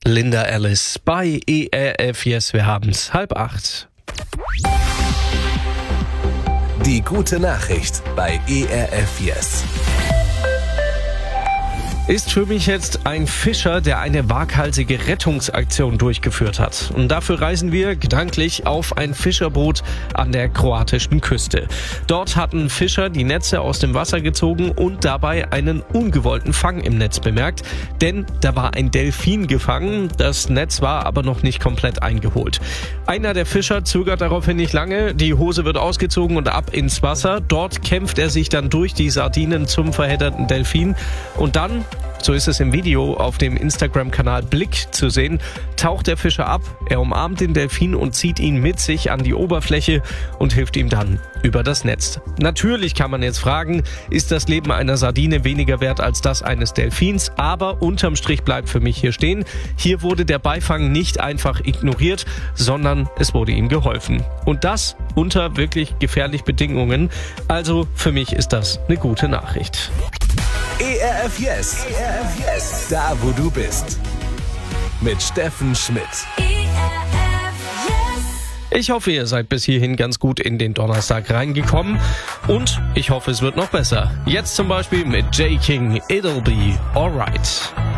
Linda Ellis bei ERF Yes, wir haben's 7:30. Die gute Nachricht bei ERF Yes. Ist für mich jetzt ein Fischer, der eine waghalsige Rettungsaktion durchgeführt hat. Und dafür reisen wir gedanklich auf ein Fischerboot an der kroatischen Küste. Dort hatten Fischer die Netze aus dem Wasser gezogen und dabei einen ungewollten Fang im Netz bemerkt. Denn da war ein Delfin gefangen, das Netz war aber noch nicht komplett eingeholt. Einer der Fischer zögert daraufhin nicht lange, die Hose wird ausgezogen und ab ins Wasser. Dort kämpft er sich dann durch die Sardinen zum verhedderten Delfin und dann, so ist es im Video auf dem Instagram-Kanal Blick zu sehen, taucht der Fischer ab, er umarmt den Delfin und zieht ihn mit sich an die Oberfläche und hilft ihm dann über das Netz. Natürlich kann man jetzt fragen, ist das Leben einer Sardine weniger wert als das eines Delfins? Aber unterm Strich bleibt für mich hier stehen, hier wurde der Beifang nicht einfach ignoriert, sondern es wurde ihm geholfen. Und das unter wirklich gefährlichen Bedingungen. Also für mich ist das eine gute Nachricht. ERF Yes. ERF Yes. Da, wo du bist. Mit Steffen Schmidt. Ich hoffe, ihr seid bis hierhin ganz gut in den Donnerstag reingekommen. Und ich hoffe, es wird noch besser. Jetzt zum Beispiel mit J. King, It'll Be Alright.